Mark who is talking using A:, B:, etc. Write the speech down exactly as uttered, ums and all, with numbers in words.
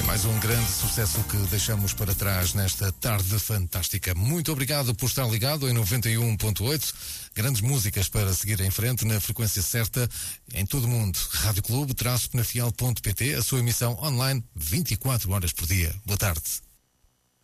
A: Mais um grande sucesso que deixamos para trás nesta tarde fantástica. Muito obrigado por estar ligado em noventa e um ponto oito. Grandes músicas para seguir em frente na frequência certa em todo o mundo. Rádio Clube, traço penafiel ponto pt, a sua emissão online vinte e quatro horas por dia. Boa tarde.